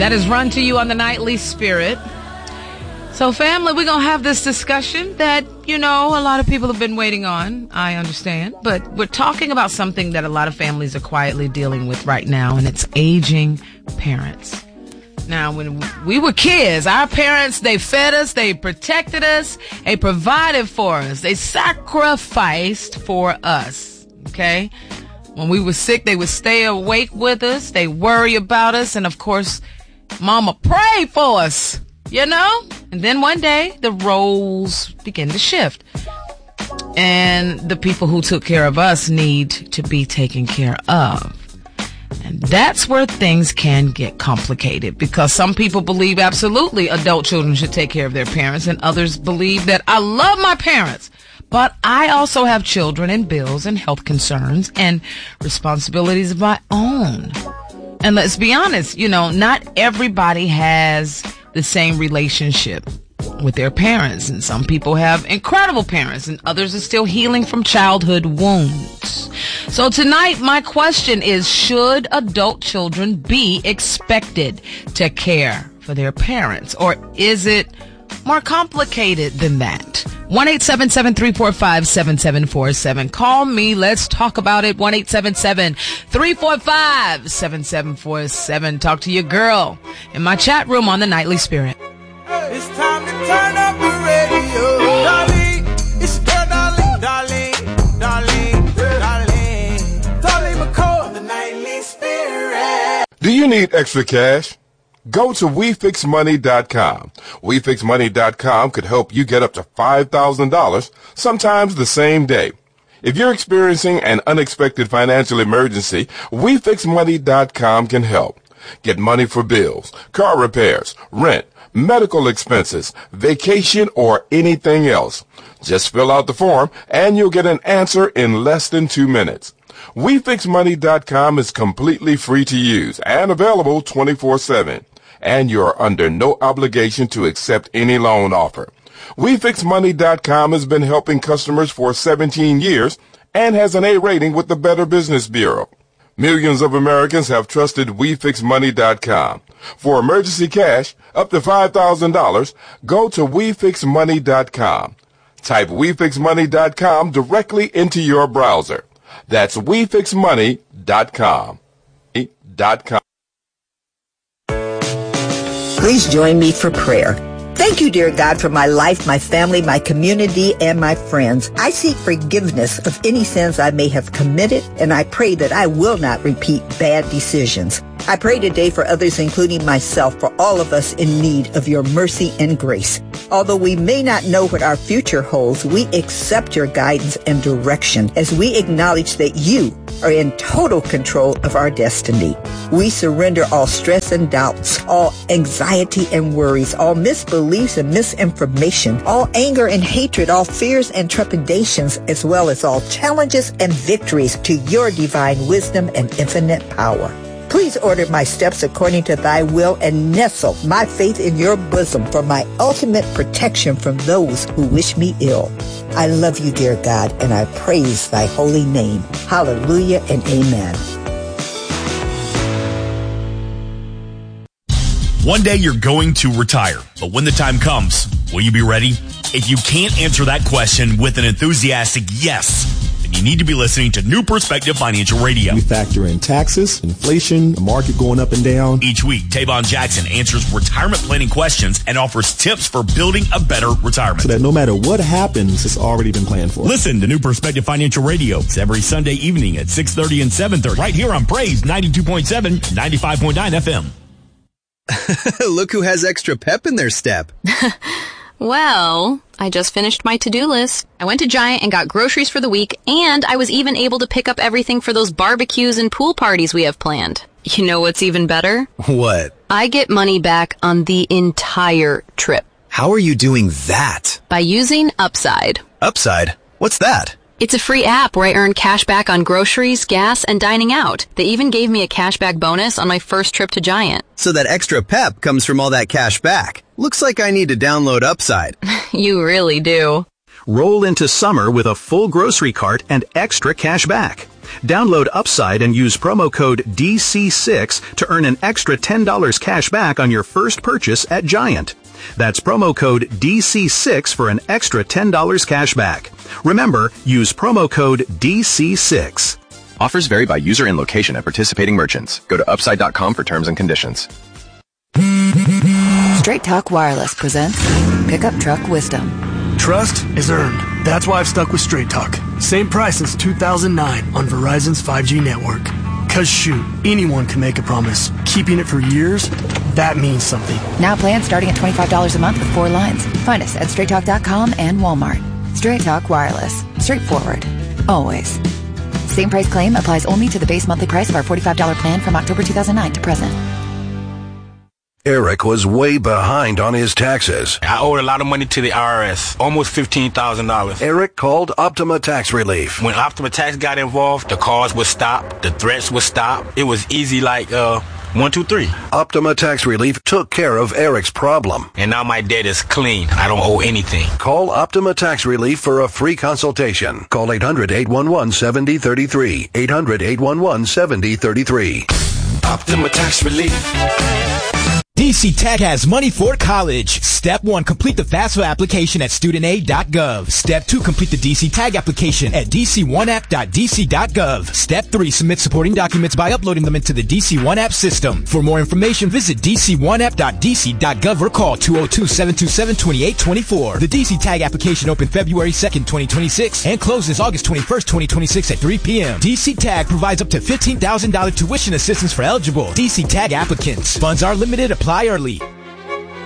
That is Run to You on the Nightly Spirit. So, family, we're going to have this discussion that, a lot of people have been waiting on. I understand. But we're talking about something that a lot of families are quietly dealing with right now, and it's aging parents. Now, when we were kids, our parents, they fed us, they protected us, they provided for us, they sacrificed for us, okay? When we were sick, they would stay awake with us, they worry about us, and of course, Mama prayed for us, And then one day, the roles begin to shift. And the people who took care of us need to be taken care of. And that's where things can get complicated, because some people believe absolutely adult children should take care of their parents, and others believe that I love my parents, but I also have children and bills and health concerns and responsibilities of my own. And let's be honest, not everybody has the same relationship with their parents, and some people have incredible parents, and others are still healing from childhood wounds. So tonight, my question is, should adult children be expected to care for their parents, or is it more complicated than that? 1-877-345-7747. Call me. Let's talk about it. 1-877-345-7747. Talk to your girl in my chat room on the Nightly Spirit. It's time to turn up the radio. Darling, it's your darling, Darlene McCall on the Nightly Spirit. Do you need extra cash? Go to WeFixMoney.com. WeFixMoney.com could help you get up to $5,000, sometimes the same day. If you're experiencing an unexpected financial emergency, WeFixMoney.com can help. Get money for bills, car repairs, rent, medical expenses, vacation, or anything else. Just fill out the form and you'll get an answer in less than 2 minutes. WeFixMoney.com is completely free to use and available 24/7. And you're under no obligation to accept any loan offer. WeFixMoney.com has been helping customers for 17 years and has an A rating with the Better Business Bureau. Millions of Americans have trusted WeFixMoney.com. For emergency cash, up to $5,000, go to WeFixMoney.com. Type WeFixMoney.com directly into your browser. That's WeFixMoney.com. Please join me for prayer. Thank you, dear God, for my life, my family, my community, and my friends. I seek forgiveness of any sins I may have committed, and I pray that I will not repeat bad decisions. I pray today for others, including myself, for all of us in need of your mercy and grace. Although we may not know what our future holds, we accept your guidance and direction as we acknowledge that you are in total control of our destiny. We surrender all stress and doubts, all anxiety and worries, all misbeliefs and misinformation, all anger and hatred, all fears and trepidations, as well as all challenges and victories to your divine wisdom and infinite power. Please order my steps according to thy will and nestle my faith in your bosom for my ultimate protection from those who wish me ill. I love you, dear God, and I praise thy holy name. Hallelujah and amen. One day you're going to retire, but when the time comes, will you be ready? If you can't answer that question with an enthusiastic yes, then you need to be listening to New Perspective Financial Radio. We factor in taxes, inflation, the market going up and down. Each week, Tavon Jackson answers retirement planning questions and offers tips for building a better retirement. So that no matter what happens, it's already been planned for. Listen to New Perspective Financial Radio. It's every Sunday evening at 6:30 and 7:30, right here on Praise 92.7 and 95.9 FM. Look who has extra pep in their step. Well, I just finished my to-do list. I went to Giant and got groceries for the week, and I was even able to pick up everything for those barbecues and pool parties we have planned. You know what's even better? What? I get money back on the entire trip. How are you doing that? By using Upside. Upside? What's that? It's a free app where I earn cash back on groceries, gas, and dining out. They even gave me a cashback bonus on my first trip to Giant. So that extra pep comes from all that cash back. Looks like I need to download Upside. You really do. Roll into summer with a full grocery cart and extra cash back. Download Upside and use promo code DC6 to earn an extra $10 cash back on your first purchase at Giant. That's promo code DC6 for an extra $10 cash back. Remember, use promo code DC6. Offers vary by user and location at participating merchants. Go to upside.com for terms and conditions. Straight Talk Wireless presents Pickup Truck Wisdom. Trust is earned. That's why I've stuck with Straight Talk. Same price since 2009 on Verizon's 5G network. Cause shoot, anyone can make a promise. Keeping it for years, that means something. Now plans starting at $25 a month with 4 lines. Find us at straighttalk.com and Walmart. Straight Talk Wireless. Straightforward. Always. Same price claim applies only to the base monthly price of our $45 plan from October 2009 to present. Eric was way behind on his taxes. I owed a lot of money to the IRS, almost $15,000. Eric called Optima Tax Relief. When Optima Tax got involved, the calls would stop, the threats would stop. It was easy like 1, 2, 3. Optima Tax Relief took care of Eric's problem. And now my debt is clean. I don't owe anything. Call Optima Tax Relief for a free consultation. Call 800-811-7033. 800-811-7033. Optima Tax Relief. DC Tech has money for college. Step 1, complete the FAFSA application at studentaid.gov. Step 2, complete the DC Tag application at dc1app.dc.gov. Step 3, submit supporting documents by uploading them into the DC One App system. For more information, visit dc1app.dc.gov or call 202-727-2824. The DC Tag application opened February 2nd, 2026 and closes August 21st, 2026 at 3 p.m. DC Tag provides up to $15,000 tuition assistance for eligible DC Tag applicants. Funds are limited. Apply early.